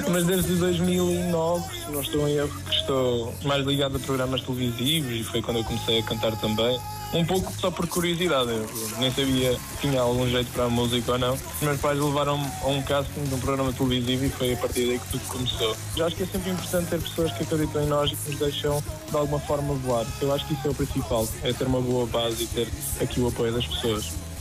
Mas desde 2009, se não estou em erro, que estou mais ligado a programas televisivos e foi quando eu comecei a cantar também. Um pouco só por curiosidade, eu nem sabia se tinha algum jeito para a música ou não. Os meus pais levaram-me a um casting de um programa televisivo e foi a partir daí que tudo começou. Já acho que é sempre importante ter pessoas que acreditam em nós e que nos deixam de alguma forma voar. Eu acho que isso é o principal, é ter uma boa base e ter aqui o apoio das pessoas.